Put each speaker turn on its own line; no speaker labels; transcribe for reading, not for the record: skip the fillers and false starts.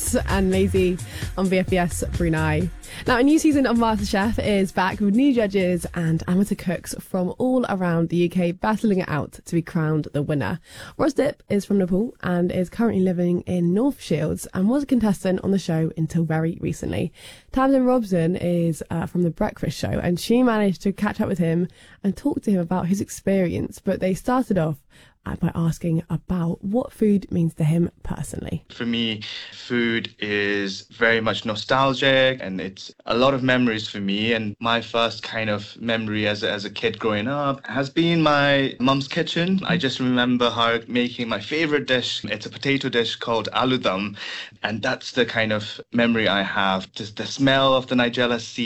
Ross and Maisie on VFBS Brunei. Now, a new season of MasterChef is back with new judges and amateur cooks from all around the UK battling it out to be crowned the winner. Ross Dip is from Nepal and is currently living in North Shields and was a contestant on the show until very recently. Tamsin Robson is from The Breakfast Show, and she managed to catch up with him and talk to him about his experience, but they started off by asking about what food means to him personally.
For me, food is very much nostalgic and it's a lot of memories for me. And my first kind of memory as a kid growing up has been my mum's kitchen. I just remember her making my favorite dish. It's a potato dish called aloo dum. And that's the kind of memory I have. Just the smell of the Nigella seed